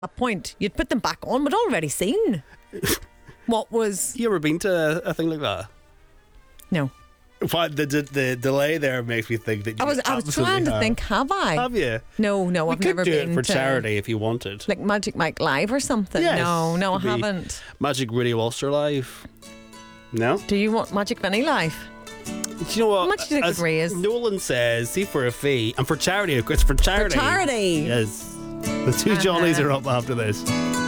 that point, you'd put them back on. We'd already seen what was. You ever been to a thing like that? No. What the delay there makes me think that you I was trying to think, have I? Have you? No, I've never been. You could been do it for to charity if you wanted. like Magic Mike Live or something. Yes, No, I could be haven't. Magic Radio Ulster Live. No? Do you want Magic Vinny Live? Do you know what? How much do you think As it raise? Nolan says, see, for a fee and for charity. It's for charity. For charity. Yes. The two Johnnies are up after this.